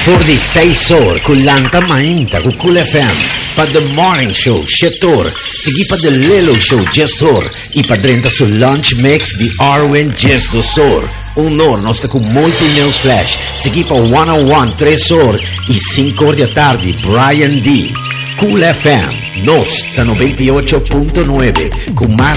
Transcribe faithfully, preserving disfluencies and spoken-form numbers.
forty-six horas kullanta mainta ku Cool F M. Pa The Morning Show, Shetor. Sige pa The Lelo Show, Jessor. Ipadrenta sul Lunch Mix di Arwen Jess Dosor. Un'ora nostra con molti news flash. Sige pa one oh one, Tresor. I cinco ore tardi, Brian D. Cool F M, nos, sta novantotto punto nove, con más